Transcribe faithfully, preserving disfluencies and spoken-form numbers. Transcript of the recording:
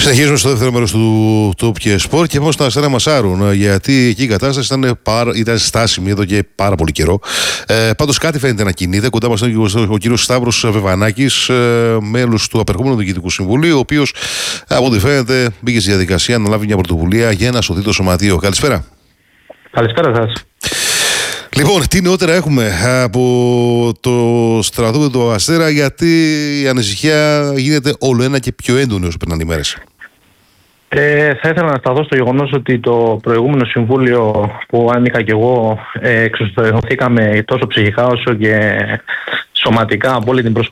Συνεχίζουμε στο δεύτερο μέρος του Top και Sport και πάμε στον Αστέρα Μασάρου, γιατί εκεί η κατάσταση ήταν, πάρα, ήταν στάσιμη εδώ και πάρα πολύ καιρό. Ε, πάντως κάτι φαίνεται να κινείται. Κοντά μας ήταν ο, ο κύριος Σταύρος Βεβανάκης, ε, μέλος του απερχόμενου Διοικητικού Συμβουλίου, ο οποίος από ό,τι φαίνεται μπήκε στη διαδικασία να λάβει μια πρωτοβουλία για να σωθεί το σωματείο. Καλησπέρα. Καλησπέρα σας. Λοιπόν, τι νεότερα έχουμε από το στρατόπεδο του Αστέρα, γιατί η ανησυχία γίνεται όλο ένα και πιο έντονη όσο περνάνε οι μέρες. Ε, θα ήθελα να σταθώ στο γεγονός ότι το προηγούμενο συμβούλιο που ανήκα και εγώ ε, εξωστοθήκαμε τόσο ψυχικά όσο και σωματικά από όλη την προσπάθεια